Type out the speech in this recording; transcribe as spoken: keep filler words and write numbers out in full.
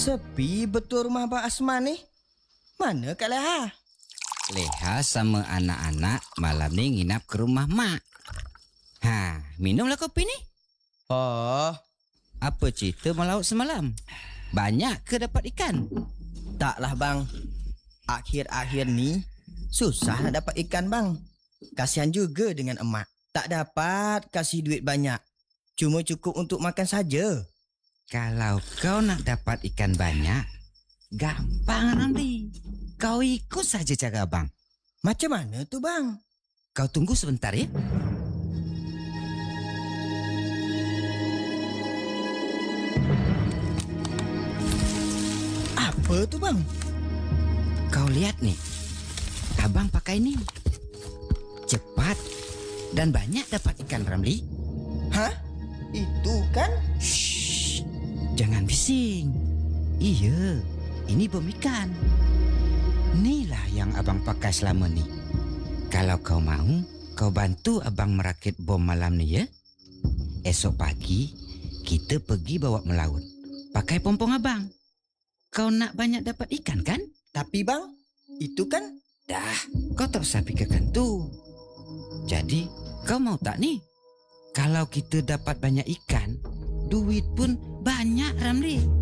Sepi betul rumah Abang Asman ni. Mana Kak Leha? Leha sama anak-anak malam ni nginap ke rumah mak. Ha, minumlah kopi ni. Oh, Apa cerita melaut semalam? Banyak ke dapat ikan? taklah bang. Akhir-akhir ni susah nak dapat ikan bang. Kasihan juga dengan emak. Tak dapat kasih duit banyak. Cuma cukup untuk makan saja. Kalau kau nak dapat ikan banyak, gampang Ramli. Kau ikut saja cara abang. Macam mana tu bang? Kau tunggu sebentar ya. Apa tu bang? Kau lihat nih. Abang pakai ni. Cepat dan banyak dapat ikan Ramli. Hah? Itu kan? Shh, jangan bising. Iya, ini bom ikan. Inilah yang abang pakai selama ni. Kalau kau mau, kau bantu abang merakit bom malam ni ya. Esok pagi, kita pergi bawa melaut. Pakai pompong abang. Kau nak banyak dapat ikan kan? Tapi bang, itu kan? Dah, kau tak usah fikirkan tu. Jadi, kau mau tak ni? Kalau kita dapat banyak ikan, duit pun banyak Ramli.